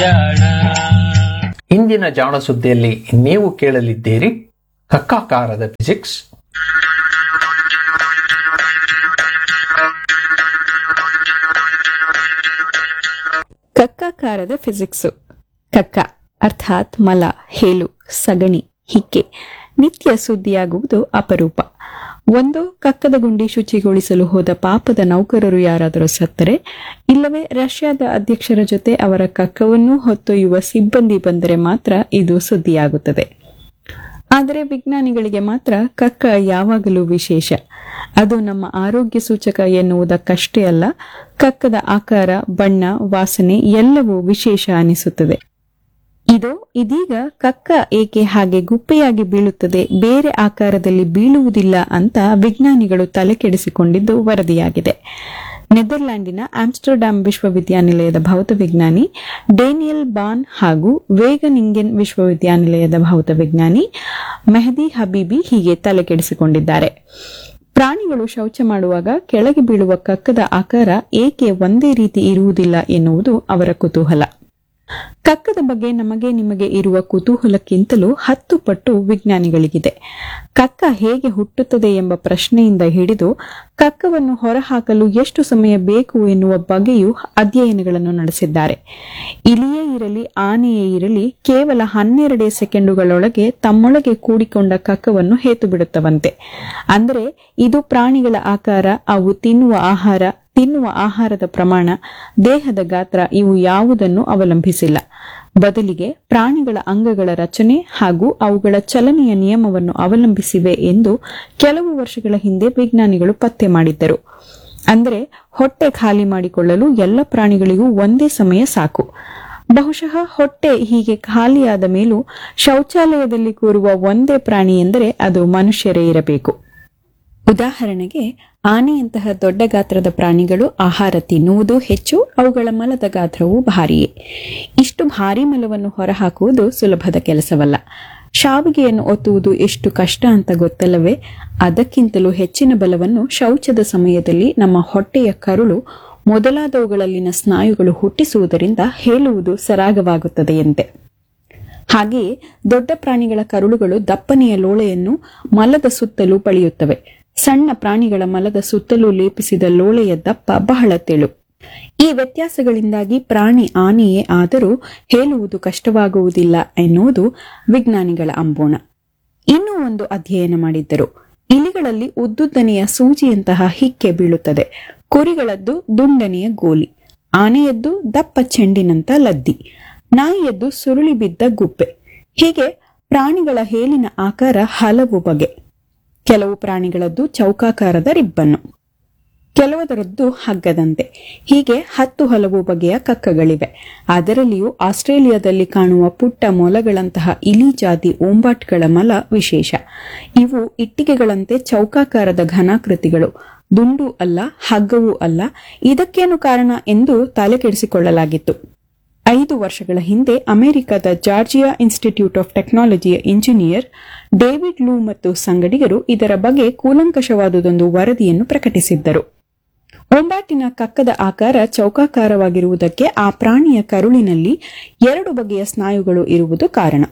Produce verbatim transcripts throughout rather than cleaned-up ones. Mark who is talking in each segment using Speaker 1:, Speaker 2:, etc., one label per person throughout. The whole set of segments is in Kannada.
Speaker 1: ಇಂದಿನ ಜಾಣ ಸುದ್ದಿಯಲ್ಲಿ ನೀವು ಕೇಳಲಿದ್ದೀರಿ ಕಕ್ಕಾಕಾರದ ಫಿಸಿಕ್ಸ್.
Speaker 2: ಕಕ್ಕಾಕಾರದ ಫಿಸಿಕ್ಸು. ಕಕ್ಕ ಅರ್ಥಾತ್ ಮಲ, ಹೇಲು, ಸಗಣಿ, ಹಿಕ್ಕೆ ನಿತ್ಯ ಸುದ್ದಿಯಾಗುವುದು ಅಪರೂಪ. ಒಂದು ಕಕ್ಕದ ಗುಂಡಿ ಶುಚಿಗೊಳಿಸಲು ಹೋದ ಪಾಪದ ನೌಕರರು ಯಾರಾದರೂ ಸತ್ತರೆ, ಇಲ್ಲವೇ ರಷ್ಯಾದ ಅಧ್ಯಕ್ಷರ ಜೊತೆ ಅವರ ಕಕ್ಕವನ್ನು ಹೊತ್ತೊಯ್ಯುವ ಸಿಬ್ಬಂದಿ ಬಂದರೆ ಮಾತ್ರ ಇದು ಸುದ್ದಿಯಾಗುತ್ತದೆ. ಆದರೆ ವಿಜ್ಞಾನಿಗಳಿಗೆ ಮಾತ್ರ ಕಕ್ಕ ಯಾವಾಗಲೂ ವಿಶೇಷ. ಅದು ನಮ್ಮ ಆರೋಗ್ಯ ಸೂಚಕ ಎನ್ನುವುದಕ್ಕಷ್ಟೇ ಅಲ್ಲ, ಕಕ್ಕದ ಆಕಾರ, ಬಣ್ಣ, ವಾಸನೆ ಎಲ್ಲವೂ ವಿಶೇಷ ಅನಿಸುತ್ತದೆ. ಇದು ಇದೀಗ ಕಕ್ಕ ಏಕೆ ಹಾಗೆ ಗುಪ್ಪೆಯಾಗಿ ಬೀಳುತ್ತದೆ, ಬೇರೆ ಆಕಾರದಲ್ಲಿ ಬೀಳುವುದಿಲ್ಲ ಅಂತ ವಿಜ್ಞಾನಿಗಳು ತಲೆಕೆಡಿಸಿಕೊಂಡಿದ್ದು ವರದಿಯಾಗಿದೆ. ನೆದರ್ಲ್ಯಾಂಡಿನ ಆಮ್ಸ್ಟರ್ಡ್ಯಾಮ್ ವಿಶ್ವವಿದ್ಯಾನಿಲಯದ ಭೌತವಿಜ್ಞಾನಿ ಡೇನಿಯಲ್ ಬಾನ್ ಹಾಗೂ ವೇಗನಿಂಗೆನ್ ವಿಶ್ವವಿದ್ಯಾನಿಲಯದ ಭೌತವಿಜ್ಞಾನಿ ಮೆಹದಿ ಹಬೀಬಿ ಹೀಗೆ ತಲೆಕೆಡಿಸಿಕೊಂಡಿದ್ದಾರೆ. ಪ್ರಾಣಿಗಳು ಶೌಚ ಮಾಡುವಾಗ ಕೆಳಗೆ ಬೀಳುವ ಕಕ್ಕದ ಆಕಾರ ಏಕೆ ಒಂದೇ ರೀತಿ ಇರುವುದಿಲ್ಲ ಎನ್ನುವುದು ಅವರ ಕುತೂಹಲ. ಕಕ್ಕದ ಬಗ್ಗೆ ನಮಗೆ ನಿಮಗೆ ಇರುವ ಕುತೂಹಲಕ್ಕಿಂತಲೂ ಹತ್ತು ಪಟ್ಟು ವಿಜ್ಞಾನಿಗಳಿಗಿದೆ. ಕಕ್ಕ ಹೇಗೆ ಹುಟ್ಟುತ್ತದೆ ಎಂಬ ಪ್ರಶ್ನೆಯಿಂದ ಹಿಡಿದು ಕಕ್ಕವನ್ನು ಹೊರಹಾಕಲು ಎಷ್ಟು ಸಮಯ ಬೇಕು ಎನ್ನುವ ಬಗ್ಗೆಯೂ ಅಧ್ಯಯನಗಳನ್ನು ನಡೆಸಿದ್ದಾರೆ. ಇಲಿಯೇ ಇರಲಿ, ಆನೆಯೇ ಇರಲಿ, ಕೇವಲ ಹನ್ನೆರಡೇ ಸೆಕೆಂಡುಗಳೊಳಗೆ ತಮ್ಮೊಳಗೆ ಕೂಡಿಕೊಂಡ ಕಕ್ಕವನ್ನು ಹೇತು ಬಿಡುತ್ತವಂತೆ. ಅಂದರೆ ಇದು ಪ್ರಾಣಿಗಳ ಆಕಾರ, ಅವು ತಿನ್ನುವ ಆಹಾರ, ತಿನ್ನುವ ಆಹಾರದ ಪ್ರಮಾಣ, ದೇಹದ ಗಾತ್ರ ಇವು ಯಾವುದನ್ನು ಅವಲಂಬಿಸಿಲ್ಲ. ಬದಲಿಗೆ ಪ್ರಾಣಿಗಳ ಅಂಗಗಳ ರಚನೆ ಹಾಗೂ ಅವುಗಳ ಚಲನೆಯ ನಿಯಮವನ್ನು ಅವಲಂಬಿಸಿವೆ ಎಂದು ಕೆಲವು ವರ್ಷಗಳ ಹಿಂದೆ ವಿಜ್ಞಾನಿಗಳು ಪತ್ತೆ ಮಾಡಿದ್ದರು. ಅಂದರೆ ಹೊಟ್ಟೆ ಖಾಲಿ ಮಾಡಿಕೊಳ್ಳಲು ಎಲ್ಲ ಪ್ರಾಣಿಗಳಿಗೂ ಒಂದೇ ಸಮಯ ಸಾಕು. ಬಹುಶಃ ಹೊಟ್ಟೆ ಹೀಗೆ ಖಾಲಿಯಾದ ಮೇಲೂ ಶೌಚಾಲಯದಲ್ಲಿ ಕೂರುವ ಒಂದೇ ಪ್ರಾಣಿ ಎಂದರೆ ಅದು ಮನುಷ್ಯರೇ ಇರಬೇಕು. ಉದಾಹರಣೆಗೆ ಆನೆಯಂತಹ ದೊಡ್ಡ ಗಾತ್ರದ ಪ್ರಾಣಿಗಳು ಆಹಾರ ತಿನ್ನುವುದೂ ಹೆಚ್ಚು, ಅವುಗಳ ಮಲದ ಗಾತ್ರವೂ ಭಾರಿಯೇ. ಇಷ್ಟು ಭಾರಿ ಮಲವನ್ನು ಹೊರಹಾಕುವುದು ಸುಲಭದ ಕೆಲಸವಲ್ಲ. ಶಾವಿಗೆಯನ್ನು ಒತ್ತುವುದು ಎಷ್ಟು ಕಷ್ಟ ಅಂತ ಗೊತ್ತಲ್ಲವೇ? ಅದಕ್ಕಿಂತಲೂ ಹೆಚ್ಚಿನ ಬಲವನ್ನು ಶೌಚದ ಸಮಯದಲ್ಲಿ ನಮ್ಮ ಹೊಟ್ಟೆಯ ಕರುಳು ಮೊದಲಾದವುಗಳಲ್ಲಿನ ಸ್ನಾಯುಗಳು ಹುಟ್ಟಿಸುವುದರಿಂದ ಹೇಳುವುದು ಸರಾಗವಾಗುತ್ತದೆಯಂತೆ. ಹಾಗೆಯೇ ದೊಡ್ಡ ಪ್ರಾಣಿಗಳ ಕರುಳುಗಳು ದಪ್ಪನೆಯ ಲೋಳೆಯನ್ನು ಮಲದ ಸುತ್ತಲೂ ಪಳೆಯುತ್ತವೆ. ಸಣ್ಣ ಪ್ರಾಣಿಗಳ ಮಲದ ಸುತ್ತಲೂ ಲೇಪಿಸಿದ ಲೋಳೆಯ ದಪ್ಪ ಬಹಳ ತೆಳು. ಈ ವ್ಯತ್ಯಾಸಗಳಿಂದಾಗಿ ಪ್ರಾಣಿ ಆನೆಯೇ ಆದರೂ ಹೇಳುವುದು ಕಷ್ಟವಾಗುವುದಿಲ್ಲ ಎನ್ನುವುದು ವಿಜ್ಞಾನಿಗಳ ಅಂಬೋಣ. ಇನ್ನೂ ಒಂದು ಅಧ್ಯಯನ ಮಾಡಿದ್ದರು. ಇಲಿಗಳಲ್ಲಿ ಉದ್ದುದ್ದನೆಯ ಸೂಜಿಯಂತಹ ಹಿಕ್ಕೆ ಬೀಳುತ್ತದೆ. ಕುರಿಗಳದ್ದು ದುಂಡನೆಯ ಗೋಲಿ, ಆನೆಯದ್ದು ದಪ್ಪ ಚೆಂಡಿನಂತ ಲದ್ದಿ, ನಾಯಿಯದ್ದು ಸುರುಳಿ ಬಿದ್ದ ಗುಪ್ಪೆ. ಹೀಗೆ ಪ್ರಾಣಿಗಳ ಹೇಲಿನ ಆಕಾರ ಹಲವು ಬಗೆ. ಕೆಲವು ಪ್ರಾಣಿಗಳದ್ದು ಚೌಕಾಕಾರದ ರಿಬ್ಬನ್ನು, ಕೆಲವದರದ್ದು ಹಗ್ಗದಂತೆ. ಹೀಗೆ ಹತ್ತು ಹಲವು ಬಗೆಯ ಕಕ್ಕಗಳಿವೆ. ಅದರಲ್ಲಿಯೂ ಆಸ್ಟ್ರೇಲಿಯಾದಲ್ಲಿ ಕಾಣುವ ಪುಟ್ಟ ಮೊಲಗಳಂತಹ ಇಲಿ ಜಾತಿ ಓಂಬಾಟ್ಗಳ ಮಲ ವಿಶೇಷ. ಇವು ಇಟ್ಟಿಗೆಗಳಂತೆ ಚೌಕಾಕಾರದ ಘನಾಕೃತಿಗಳು, ದುಂಡು ಅಲ್ಲ, ಹಗ್ಗವೂ ಅಲ್ಲ. ಇದಕ್ಕೇನು ಕಾರಣ ಎಂದು ತಲೆಕೆಡಿಸಿಕೊಳ್ಳಲಾಗಿತ್ತು. ಐದು ವರ್ಷಗಳ ಹಿಂದೆ ಅಮೆರಿಕದ Georgia institute of ಟೆಕ್ನಾಲಜಿಯ engineer David ಲೂ ಮತ್ತು ಸಂಗಡಿಗರು ಇದರ ಬಗ್ಗೆ ಕೂಲಂಕಷವಾದುದೊಂದು ವರದಿಯನ್ನು ಪ್ರಕಟಿಸಿದ್ದರು. ಓಂಬಾಟಿನ ಕಕ್ಕದ ಆಕಾರ ಚೌಕಾಕಾರವಾಗಿರುವುದಕ್ಕೆ ಆ ಪ್ರಾಣಿಯ ಕರುಳಿನಲ್ಲಿ ಎರಡು ಬಗೆಯ ಸ್ನಾಯುಗಳು ಇರುವುದು ಕಾರಣ.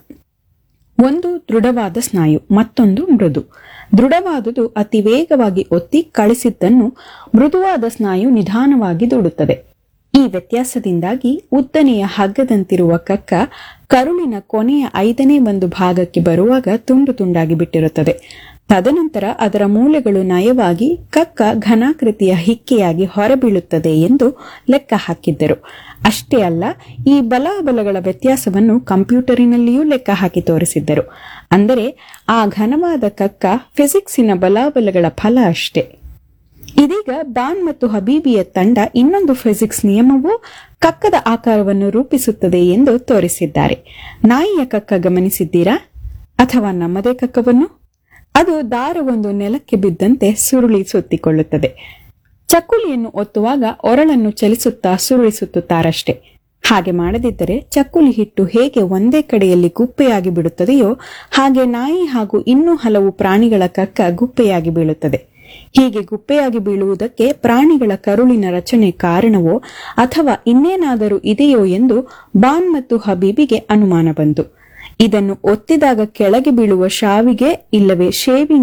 Speaker 2: ಒಂದು ದೃಢವಾದ ಸ್ನಾಯು, ಮತ್ತೊಂದು ಮೃದು. ದೃಢವಾದುದು ಅತಿ ವೇಗವಾಗಿ ಒತ್ತಿ ಕಳಿಸಿದ್ದನ್ನು ಮೃದುವಾದ ಸ್ನಾಯು ನಿಧಾನವಾಗಿ ದೂಡುತ್ತದೆ. ಈ ವ್ಯತ್ಯಾಸದಿಂದಾಗಿ ಉದ್ದನೆಯ ಹಗ್ಗದಂತಿರುವ ಕಕ್ಕ ಕರುಳಿನ ಕೊನೆಯ ಐದನೇ ಒಂದು ಭಾಗಕ್ಕೆ ಬರುವಾಗ ತುಂಡು ತುಂಡಾಗಿ ಬಿಟ್ಟಿರುತ್ತದೆ. ತದನಂತರ ಅದರ ಮೂಲೆಗಳು ನಯವಾಗಿ ಕಕ್ಕ ಘನಾಕೃತಿಯ ಹಿಕ್ಕೆಯಾಗಿ ಹೊರಬೀಳುತ್ತದೆ ಎಂದು ಲೆಕ್ಕ ಹಾಕಿದ್ದರು. ಅಷ್ಟೇ ಅಲ್ಲ, ಈ ಬಲಾಬಲಗಳ ವ್ಯತ್ಯಾಸವನ್ನು ಕಂಪ್ಯೂಟರಿನಲ್ಲಿಯೂ ಲೆಕ್ಕ ಹಾಕಿ ತೋರಿಸಿದ್ದರು. ಅಂದರೆ ಆ ಘನವಾದ ಕಕ್ಕ ಫಿಸಿಕ್ಸಿನ ಬಲಾಬಲಗಳ ಫಲ ಅಷ್ಟೇ. ಇದೀಗ ಬಾನ್ ಮತ್ತು ಹಬೀಬಿಯ ತಂಡ ಇನ್ನೊಂದು ಫಿಸಿಕ್ಸ್ ನಿಯಮವೂ ಕಕ್ಕದ ಆಕಾರವನ್ನು ರೂಪಿಸುತ್ತದೆ ಎಂದು ತೋರಿಸಿದ್ದಾರೆ. ನಾಯಿಯ ಕಕ್ಕ ಗಮನಿಸಿದ್ದೀರಾ? ಅಥವಾ ನಮ್ಮದೇ ಕಕ್ಕವನ್ನು? ಅದು ದಾರವೊಂದು ನೆಲಕ್ಕೆ ಬಿದ್ದಂತೆ ಸುರುಳಿ ಸುತ್ತಿಕೊಳ್ಳುತ್ತದೆ. ಚಕ್ಕುಲಿಯನ್ನು ಒತ್ತುವಾಗ ಒರಳನ್ನು ಚಲಿಸುತ್ತಾ ಸುರುಳಿಸುತ್ತಾರಷ್ಟೇ. ಹಾಗೆ ಮಾಡದಿದ್ದರೆ ಚಕ್ಕುಲಿ ಹಿಟ್ಟು ಹೇಗೆ ಒಂದೇ ಕಡೆಯಲ್ಲಿ ಗುಪ್ಪೆಯಾಗಿ ಬಿಡುತ್ತದೆಯೋ ಹಾಗೆ ನಾಯಿ ಹಾಗೂ ಇನ್ನೂ ಹಲವು ಪ್ರಾಣಿಗಳ ಕಕ್ಕ ಗುಪ್ಪೆಯಾಗಿ ಬೀಳುತ್ತದೆ. ಹೀಗೆ ಗುಪ್ಪೆಯಾಗಿ ಬೀಳುವುದಕ್ಕೆ ಪ್ರಾಣಿಗಳ ಕರುಳಿನ ರಚನೆ ಕಾರಣವೋ ಅಥವಾ ಇನ್ನೇನಾದರೂ ಇದೆಯೋ ಎಂದು ಬಾನ್ ಮತ್ತು ಹಬೀಬಿಗೆ ಅನುಮಾನ ಬಂತು. ಇದನ್ನು ಒತ್ತಿದಾಗ ಕೆಳಗೆ ಬೀಳುವ ಶಾವಿಗೆ ಇಲ್ಲವೇ ಶೇವಿಂಗ್